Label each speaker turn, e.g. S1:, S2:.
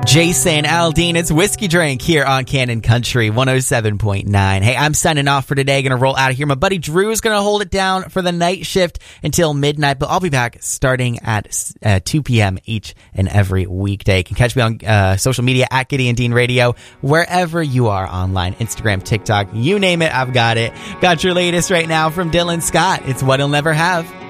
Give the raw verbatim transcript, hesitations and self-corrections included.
S1: Jason Aldean, it's Whiskey Drink here on Cannon Country one oh seven point nine. Hey, I'm signing off for today. Gonna roll out of here. My buddy Drew is gonna hold it down for the night shift until midnight, but I'll be back starting at uh, two p.m. each and every weekday. You can catch me on uh, social media at Gideon Dean Radio, wherever you are online, Instagram, TikTok, you name it, I've got it. Got your latest right now from Dylan Scott. It's What He'll Never Have.